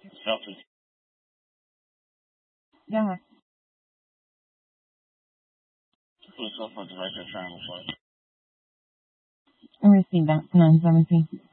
Selfish. Yeah. Put yourself on the right triangle for it. I received that. 917.